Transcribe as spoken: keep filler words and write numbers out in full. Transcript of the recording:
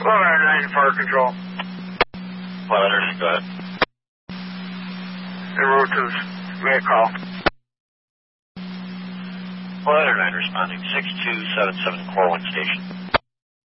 Flight nine, Fire Control. Flight nine, go ahead. En route to make a call. Flight nine responding, six two seven seven Corwin Station.